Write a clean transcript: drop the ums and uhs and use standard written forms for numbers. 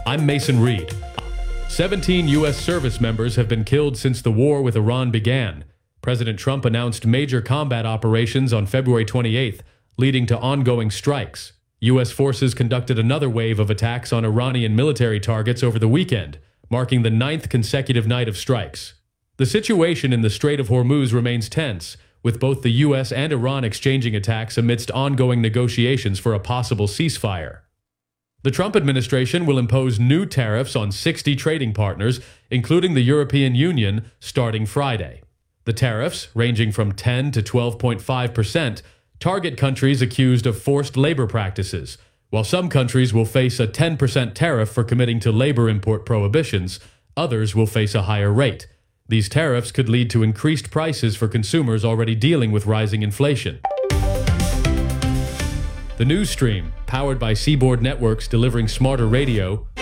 I'm Mason Reed. 17 U.S. service members have been killed since the war with Iran began. President Trump announced major combat operations on February 28th, leading to ongoing strikes. U.S. forces conducted another wave of attacks on Iranian military targets over the weekend, marking the 9th consecutive night of strikes. The situation in the Strait of Hormuz remains tense, with both the U.S. and Iran exchanging attacks amidst ongoing negotiations for a possible ceasefire. The Trump administration will impose new tariffs on 60 trading partners, including the European Union, starting Friday. The tariffs, ranging from 10 to 12.5%, target countries accused of forced labor practices, while some countries will face a 10% tariff for committing to labor import prohibitions. Others will face a higher rate. These tariffs could lead to increased prices for consumers already dealing with rising inflation. The news stream, powered by Seaboard Networks delivering smarter radio,